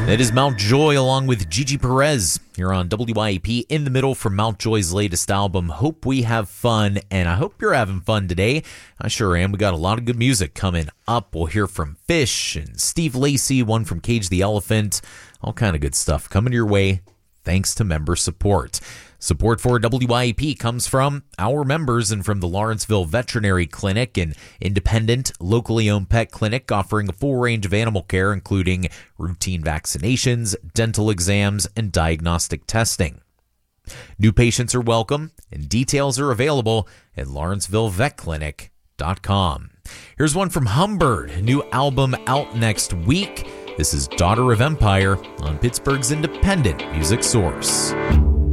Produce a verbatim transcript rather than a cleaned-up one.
That is Mount Joy along with Gigi Perez here on W I A P in the middle from Mount Joy's latest album. Hope we have fun, and I hope you're having fun today. I sure am. We got a lot of good music coming up. We'll hear from Fish and Steve Lacy, one from Cage the Elephant, all kind of good stuff coming your way thanks to member support. Support for W I A P comes from our members and from the Lawrenceville Veterinary Clinic, an independent, locally owned pet clinic offering a full range of animal care, including routine vaccinations, dental exams, and diagnostic testing. New patients are welcome, and details are available at lawrenceville vet clinic dot com. Here's one from Humbird, a new album out next week. This is Daughter of Empire on Pittsburgh's independent music source.